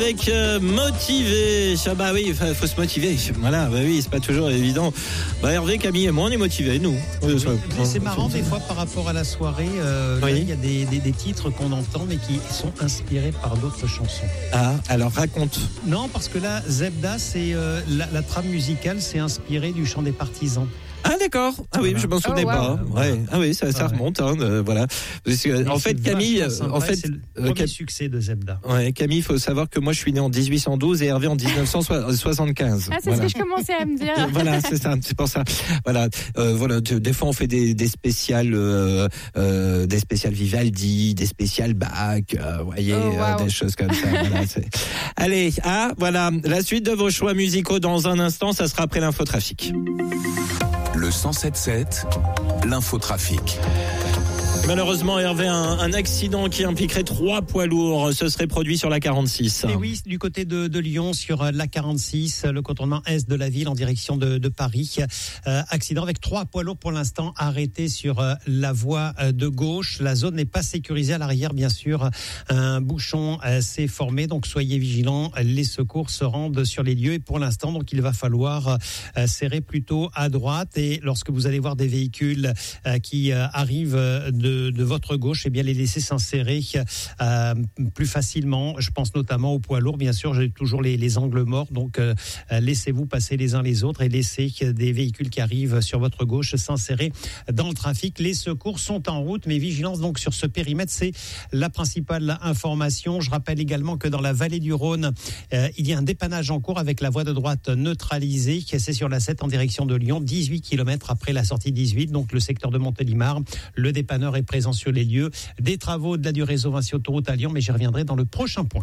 avec Motivé. Ah bah oui, faut se motiver. Voilà, bah oui, c'est pas toujours évident. Bah Hervé, Camille et moi, on est motivés, nous. Oui, c'est marrant des fois par rapport à la soirée. Oui. Il y a des titres qu'on entend mais qui sont inspirés par d'autres chansons. Ah, alors raconte. Non, parce que là, Zebda, c'est la trame musicale, c'est inspiré du chant des partisans. Ah d'accord. Ah oui, je m'en souvenais pas. Ouais. Ah oui, ça remonte. Hein, voilà. Parce que, en fait, Camille, c'est le premier succès de Zebda. Ouais, Camille, il faut savoir que moi, je suis né en 1812 et Hervé en 1975. Ah, c'est ce que je commençais à me dire. Voilà, c'est ça. C'est pour ça. Voilà. Des fois, on fait des spéciales Vivaldi, des spéciales Bach. Voyez, des choses comme ça. Voilà, allez, voilà. La suite de vos choix musicaux dans un instant, ça sera après l'infotrafic. Le 107.7, l'infotrafic. Malheureusement, Hervé, un accident qui impliquerait 3 poids lourds se serait produit sur la 46. Et oui, du côté de Lyon, sur la 46, le contournement est de la ville en direction de Paris. Accident avec 3 poids lourds pour l'instant arrêtés sur la voie de gauche. La zone n'est pas sécurisée à l'arrière, bien sûr. Un bouchon s'est formé, donc soyez vigilants. Les secours se rendent sur les lieux et pour l'instant, donc il va falloir serrer plutôt à droite. Et lorsque vous allez voir des véhicules qui arrivent de votre gauche, eh bien les laisser s'insérer plus facilement. Je pense notamment aux poids lourds, bien sûr. J'ai toujours les angles morts, donc laissez-vous passer les uns les autres et laissez des véhicules qui arrivent sur votre gauche s'insérer dans le trafic. Les secours sont en route, mais vigilance donc sur ce périmètre, c'est la principale information. Je rappelle également que dans la vallée du Rhône, il y a un dépannage en cours avec la voie de droite neutralisée. C'est sur la 7 en direction de Lyon, 18 km après la sortie 18, donc le secteur de Montélimar. Le dépanneur est présent sur les lieux. Des travaux de la du réseau Vinci Autoroute à Lyon, mais j'y reviendrai dans le prochain point.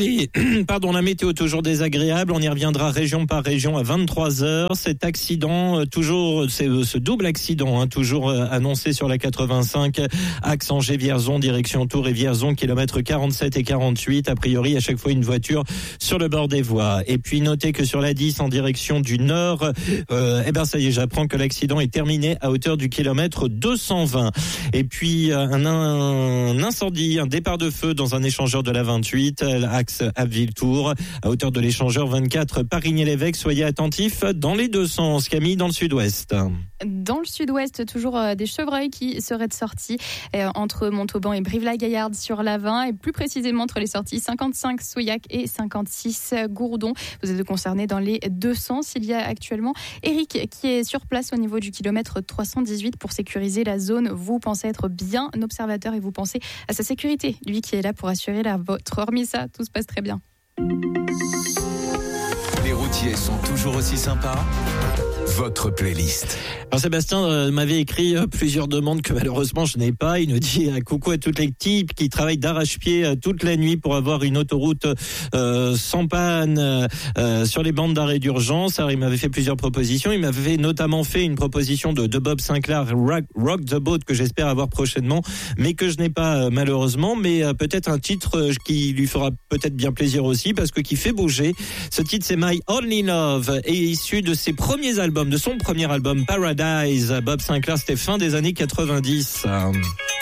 La météo toujours désagréable. On y reviendra région par région à 23h. Cet accident, ce double accident, toujours annoncé sur la 85, axe Angers-Vierzon, direction Tours et Vierzon, kilomètres 47 et 48. A priori, à chaque fois, une voiture sur le bord des voies. Et puis, notez que sur la 10, en direction du nord, ça y est, j'apprends que l'accident est terminé à hauteur du kilomètre 220. Et puis, un incendie, un départ de feu dans un échangeur de la 28, axe Abbeville-Tours, à hauteur de l'échangeur 24, Parigny-l'Évêque. Soyez attentifs dans les deux sens. Camille, dans le sud-ouest. Dans le sud-ouest, toujours des chevreuils qui seraient sortis entre Montauban et Brive-la-Gaillarde sur la 20, et plus précisément entre les sorties 55 Souillac et 56 Gourdon. Vous êtes concernés dans les deux sens. Il y a actuellement Eric qui est sur place au niveau du kilomètre 318 pour sécuriser la zone. Vous pensez être bien observateur et vous pensez à sa sécurité. Lui qui est là pour assurer la vôtre. Hormis ça, tout se passe très bien. Les routiers sont toujours aussi sympas. Votre playlist. Alors Sébastien m'avait écrit plusieurs demandes que malheureusement je n'ai pas. Il nous dit coucou à toute l'équipe qui travaille d'arrache-pied toute la nuit pour avoir une autoroute sans panne sur les bandes d'arrêt d'urgence. Alors il m'avait fait plusieurs propositions. Il m'avait notamment fait une proposition de Bob Sinclair, Rock the Boat, que j'espère avoir prochainement, mais que je n'ai pas malheureusement. Mais peut-être un titre qui lui fera peut-être bien plaisir aussi, parce que qui fait bouger. Ce titre, c'est My Only Love, et issu de ses premiers albums, de son premier album Paradise. Bob Sinclair, c'était fin des années 90.